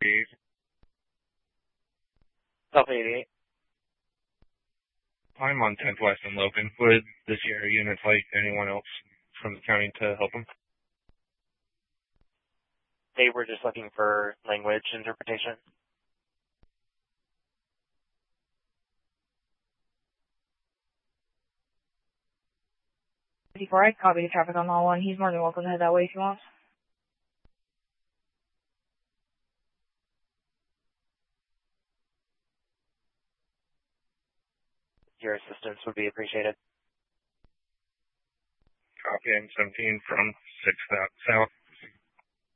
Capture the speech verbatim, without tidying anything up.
eighty-eight. South eighty-eight. I'm on tenth West in Logan. Would the Sierra units like anyone else from the county to help them? They were just looking for language interpretation. fifty-four, I copy the traffic on all one. He's more than welcome to head that way if he wants. Your assistance would be appreciated. Copy, I'm seventeen from sixth South.